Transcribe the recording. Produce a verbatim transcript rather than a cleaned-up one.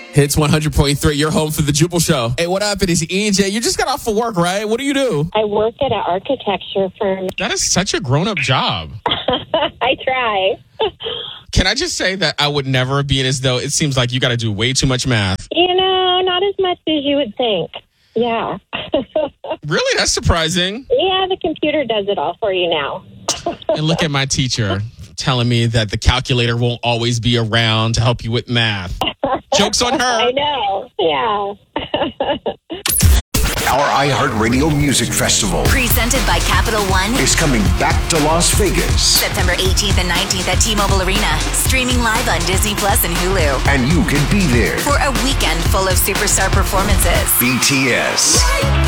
Hits one hundred point three, you're home for the Jubal Show. Hey, what up? It is E J. You just got off of work, right? What do you do? I work at an architecture firm. That is such a grown-up job. I try. Can I just say that I would never be in as though it seems like you got to do way too much math. You know, not as much as you would think. Yeah. Really? That's surprising. Yeah, the computer does it all for you now. And look at my teacher telling me that the calculator won't always be around to help you with math. Joke's on her. I know. Yeah. Our iHeartRadio Music Festival, presented by Capital One, is coming back to Las Vegas. September eighteenth and nineteenth at T-Mobile Arena. Streaming live on Disney Plus and Hulu. And you can be there for a weekend full of superstar performances. B T S,